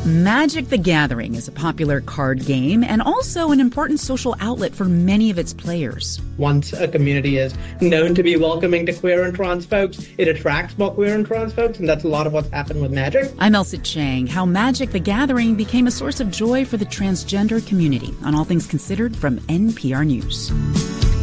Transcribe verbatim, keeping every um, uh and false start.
Magic the Gathering is a popular card game and also an important social outlet for many of its players. Once a community is known to be welcoming to queer and trans folks, it attracts more queer and trans folks, and that's a lot of what's happened with Magic. I'm Elsa Chang. How Magic the Gathering became a source of joy for the transgender community on All Things Considered from N P R News.